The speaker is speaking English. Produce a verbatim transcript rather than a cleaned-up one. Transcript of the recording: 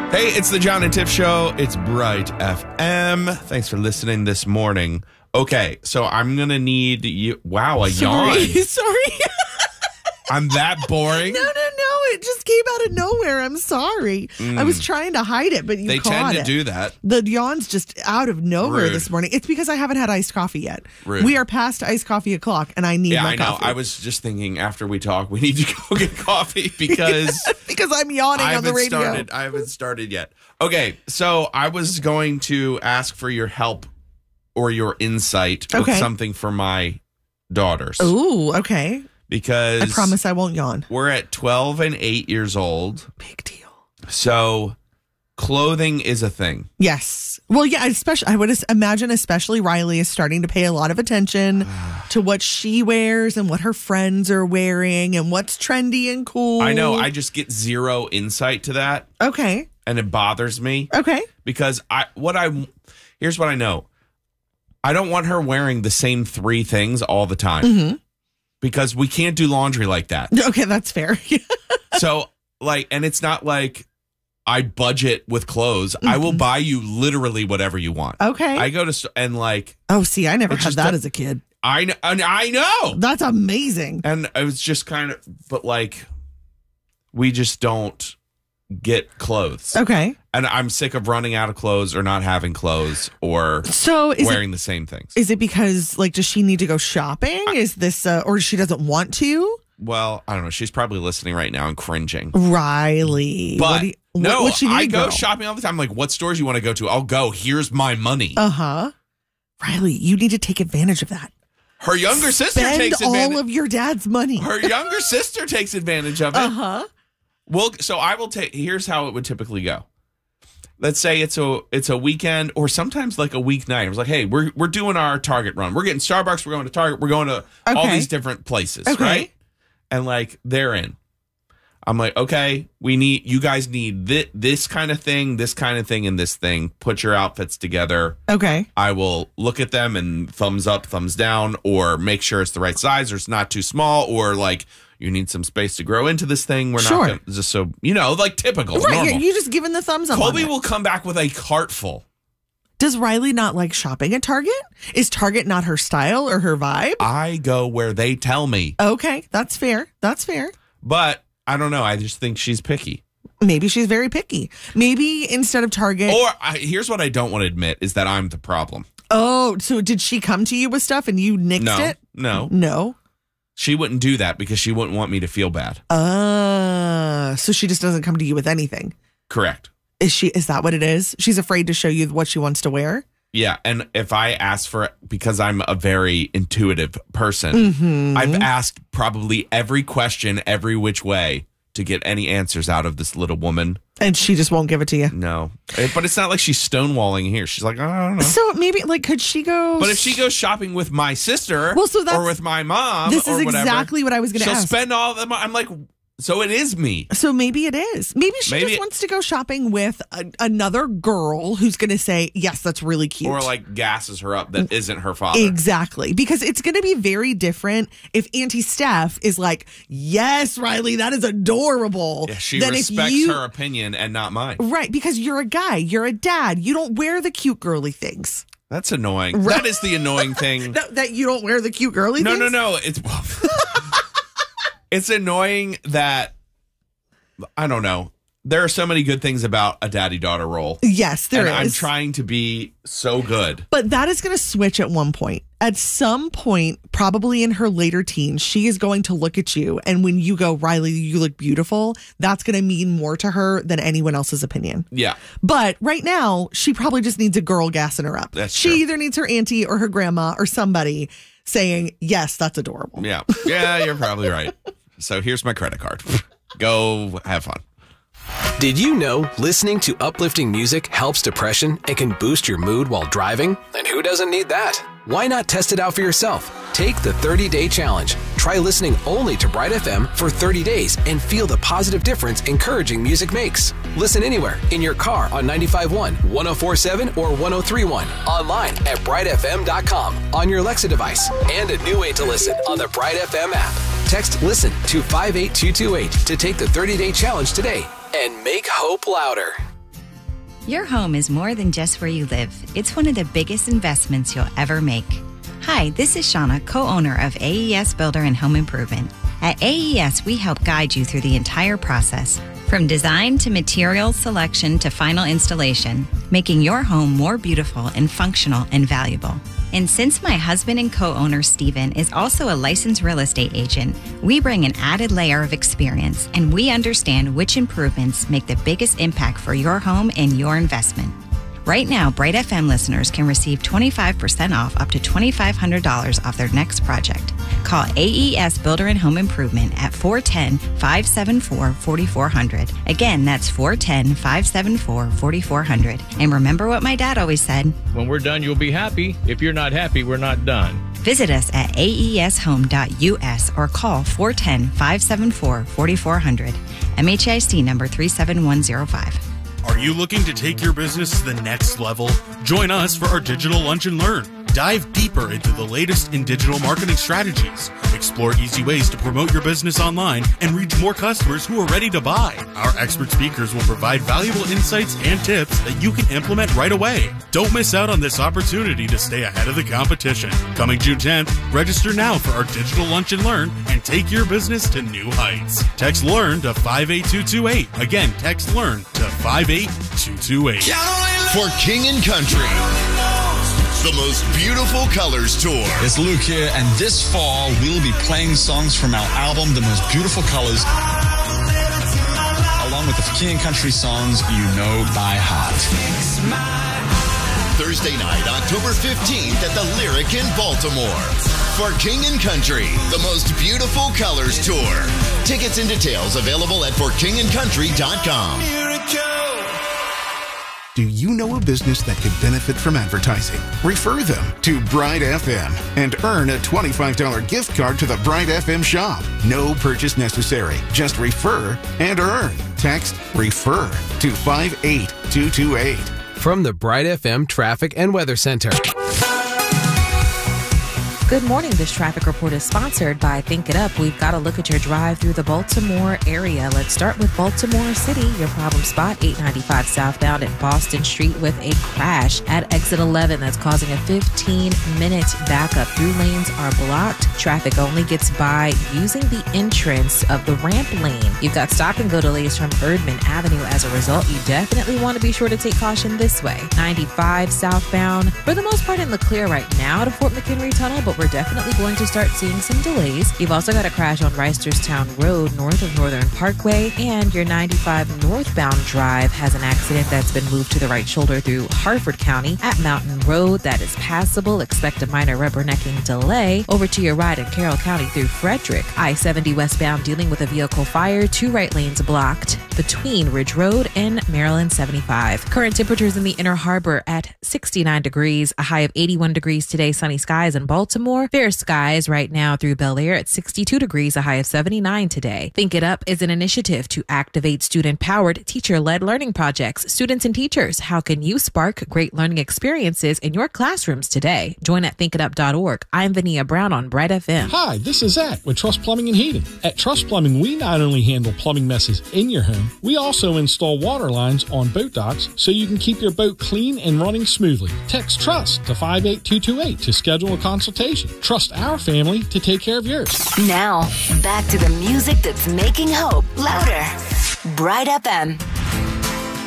Hey, it's the John and Tiff Show. It's Bright F M. Thanks for listening this morning. Okay, so I'm going to need you. Wow, a Sorry. yawn. Sorry. I'm that boring. No, no, no. It just came out of nowhere. I'm sorry. Mm. I was trying to hide it, but you They caught tend to it. do that. The yawn's just out of nowhere Rude. this morning. It's because I haven't had iced coffee yet. Rude. We are past iced coffee o'clock, and I need Yeah, my I know. coffee. I was just thinking after we talk, we need to go get coffee because because I'm yawning I on the haven't radio. started. I haven't started yet. Okay, so I was going to ask for your help or your insight Okay. with something for my daughters. Ooh, okay. Because I promise I won't yawn. We're at twelve and eight years old. Big deal. So clothing is a thing. Yes. Well, yeah, especially I would imagine especially Riley is starting to pay a lot of attention to what she wears and what her friends are wearing and what's trendy and cool. I know. I just get zero insight to that. Okay. And it bothers me. Okay. Because I what I here's what I know. I don't want her wearing the same three things all the time. Mm-hmm. Because we can't do laundry like that. Okay, that's fair. So, like, and it's not like I budget with clothes. Mm-hmm. I will buy you literally whatever you want. Okay. I go to, st- and like. Oh, see, I never It's had just that a- as a kid. I know. I know. That's amazing. And it was just kind of, but like, we just don't get clothes. Okay. And I'm sick of running out of clothes or not having clothes or So is wearing it, the same things. Is it because, like, does she need to go shopping? Is this, uh, or she doesn't want to? Well, I don't know. She's probably listening right now and cringing. Riley. But what do you, no, what, what she need, I go girl? shopping all the time. I'm like, what stores you want to go to? I'll go. Here's my money. Uh-huh. Riley, you need to take advantage of that. Her younger sister Spend takes all advantage. of your dad's money. Her younger sister takes advantage of it. Uh-huh. Well, so I will take. Here's how it would typically go. Let's say it's a it's a weekend or sometimes like a weeknight. I was like, hey, we're we're doing our Target run. We're getting Starbucks. We're going to Target. We're going to all Okay. these different places, Okay. right? And like they're in. I'm like, okay, we need you guys need this this kind of thing, this kind of thing, and this thing. Put your outfits together. Okay. I will look at them and thumbs up, thumbs down, or make sure it's the right size or it's not too small, or like you need some space to grow into this thing. We're Sure. not gonna, just so you know, like typical, Right. normal. You're, you're just giving the thumbs up. Colby on it. will come back with a cart full. Does Riley not like shopping at Target? Is Target not her style or her vibe? I go where they tell me, Okay, that's fair. That's fair. but I don't know. I just think she's picky. Maybe she's very picky. Maybe instead of Target. Or I, here's what I don't want to admit is that I'm the problem. Oh, so did she come to you with stuff and you nixed No, it? no, No. she wouldn't do that because she wouldn't want me to feel bad. Uh, so she just doesn't come to you with anything. Correct. Is she? Is that what it is? She's afraid to show you what she wants to wear? Yeah, and if I ask for it, because I'm a very intuitive person, Mm-hmm. I've asked probably every question, every which way to get any answers out of this little woman. And she just won't give it to you. No, Eh, but it's not like she's stonewalling here. She's like, I don't know. So maybe, like, could she go? But if she goes shopping with my sister Well, so that's- or with my mom this or is whatever, exactly what I was going to she'll ask. spend all the money. I'm like, so it is me. So maybe it is. Maybe she Maybe just it- wants to go shopping with a, another girl who's going to say, yes, that's really cute. Or like gasses her up that isn't her father. Exactly. Because it's going to be very different if Auntie Steph is like, yes, Riley, that is adorable. Yeah, she than respects if you, her opinion and not mine. Right. Because you're a guy, you're a dad. You don't wear the cute girly things. That's annoying. Right. That is the annoying thing. That, that you don't wear the cute girly No, things? no, no. It's it's annoying that I don't know. There are so many good things about a daddy-daughter role. Yes, there and is. I'm trying to be so good. But that is going to switch at one point. At some point, probably in her later teens, she is going to look at you. And when you go, Riley, you look beautiful, that's going to mean more to her than anyone else's opinion. Yeah. But right now, she probably just needs a girl gassing her up. That's she true. either needs her auntie or her grandma or somebody saying, yes, that's adorable. Yeah. Yeah, you're probably right. So here's my credit card. Go have fun. Did you know listening to uplifting music helps depression and can boost your mood while driving? And who doesn't need that? Why not test it out for yourself? Take the thirty-day challenge. Try listening only to Bright F M for thirty days and feel the positive difference encouraging music makes. Listen anywhere, in your car on ninety-five point one, one oh four point seven, or one oh three point one. Online at bright f m dot com, on your Alexa device, and a new way to listen on the Bright F M app. Text LISTEN to five eight two two eight to take the thirty-day challenge today and make hope louder. Your home is more than just where you live. It's one of the biggest investments you'll ever make. Hi, this is Shauna, co-owner of A E S Builder and Home Improvement. At A E S, we help guide you through the entire process, from design to material selection to final installation, making your home more beautiful and functional and valuable. And since my husband and co-owner, Steven, is also a licensed real estate agent, we bring an added layer of experience, and we understand which improvements make the biggest impact for your home and your investment. Right now, Bright F M listeners can receive twenty-five percent off up to twenty-five hundred dollars off their next project. Call A E S Builder and Home Improvement at four one zero, five seven four, four four zero zero. Again, that's four one zero, five seven four, four four zero zero. And remember what my dad always said. When we're done, you'll be happy. If you're not happy, we're not done. Visit us at A E S home dot U S or call four one zero, five seven four, four four zero zero. M H I C number three seven one zero five. Are you looking to take your business to the next level? Join us for our Digital Lunch and Learn. Dive deeper into the latest in digital marketing strategies. Explore easy ways to promote your business online and reach more customers who are ready to buy. Our expert speakers will provide valuable insights and tips that you can implement right away. Don't miss out on this opportunity to stay ahead of the competition. Coming June tenth, register now for our Digital Lunch and Learn and take your business to new heights. Text LEARN to five eight two two eight. Again, text LEARN to five eight two two eight. For King and Country, the most beautiful colors tour. It's Luke here, and this fall we'll be playing songs from our album, The Most Beautiful Colors, along with the King and Country songs you know by heart. Thursday night, October fifteenth at the Lyric in Baltimore. For King and Country, the most beautiful colors tour. Tickets and details available at for king and country dot com. Do you know a business that could benefit from advertising? Refer them to Bright F M and earn a twenty-five dollars gift card to the Bright F M shop. No purchase necessary. Just refer and earn. Text REFER to five eight two two eight. From the Bright F M Traffic and Weather Center. Good morning. This traffic report is sponsored by Think It Up. We've got to look at your drive through the Baltimore area. Let's start with Baltimore City. Your problem spot, eight ninety-five southbound at Boston Street with a crash at exit eleven that's causing a fifteen minute backup. Through lanes are blocked. Traffic only gets by using the entrance of the ramp lane. You've got stop and go delays from Erdman Avenue. As a result, you definitely want to be sure to take caution this way. ninety-five southbound, for the most part in the clear right now to Fort McHenry Tunnel, but we're definitely going to start seeing some delays. You've also got a crash on Reisterstown Road north of Northern Parkway, and your ninety-five northbound drive has an accident that's been moved to the right shoulder through Harford County at Mountain Road. That is passable. Expect a minor rubbernecking delay. Over to your right in Carroll County through Frederick. I seventy westbound dealing with a vehicle fire. Two right lanes blocked between Ridge Road and Maryland seventy-five. Current temperatures in the Inner Harbor at sixty-nine degrees, a high of eighty-one degrees today. Sunny skies in Baltimore. Fair skies right now through Bel Air at sixty-two degrees, a high of seventy-nine today. Think It Up is an initiative to activate student-powered, teacher-led learning projects. Students and teachers, how can you spark great learning experiences in your classrooms today? Join at think it up dot org. I'm Vania Brown on Bright F M. Hi, this is Zach with Trust Plumbing and Heating. At Trust Plumbing, we not only handle plumbing messes in your home, we also install water lines on boat docks so you can keep your boat clean and running smoothly. Text TRUST to five eight two two eight to schedule a consultation. Trust our family to take care of yours. Now, back to the music that's making hope louder. Bright F M.